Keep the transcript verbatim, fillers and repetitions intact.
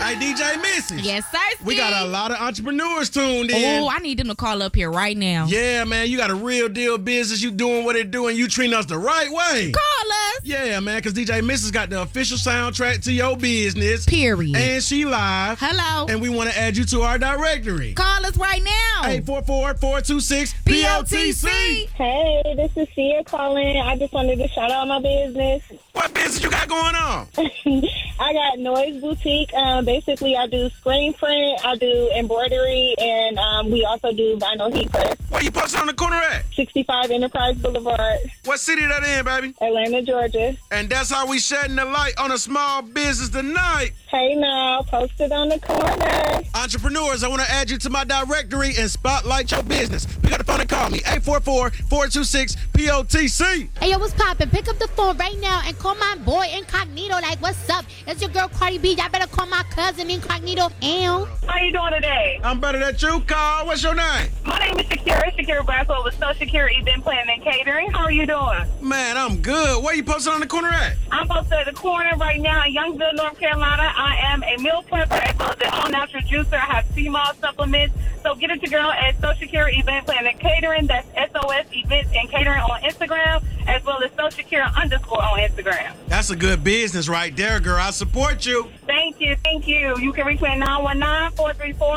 Hey, D J Missy. Yes, sir. We got a lot of entrepreneurs tuned in. Oh, I need them to call up here right now. Yeah, man, you got a real deal business. You doing what it doing. You treating us the right way. Call us. Yeah, man, because D J Missy's got the official soundtrack to your business. Period. And she live. Hello. And we want to add you to our directory. Call us right now. eight four four, four two six, P L T C. Hey, this is Sia calling. I just wanted to shout out my business. What business you got going on? I got Noise Boutique. Um, basically, I do screen print, I do embroidery, and um, we also do vinyl heat press. Where you posted on the corner at? sixty-five Enterprise Boulevard, What city that in, baby? Atlanta, Georgia. And that's how we shedding the light on a small business tonight. Hey now, posted on the corner. Entrepreneurs, I want to add you to my directory and spotlight your business. Pick up the phone and call me. eight four four, four two six, P O T C. Hey, yo, what's poppin'? Pick up the phone right now and call my boy Incognito. Like, what's up? It's your girl Cardi B. Y'all better call my cousin Incognito. Ew. How you doing today? I'm better than you, Carl. What's your name? My name is Shakira, Shakira Braswell with So Shakira Event Planning and Catering. How are you doing? Man, I'm good. Where you posted on the corner at? I'm posted at the corner right now in Youngsville, North Carolina. I am a meal prepper as well as an all-natural juicer. I have sea moss supplements. So get it to girl at So Shakira Event Planning and Catering. That's S O S Events and Catering on Instagram, as well as So Shakira underscore on Instagram. That's a good business right there, girl. I support you. Thank you. Thank you. You can reach me at nine one nine, four three four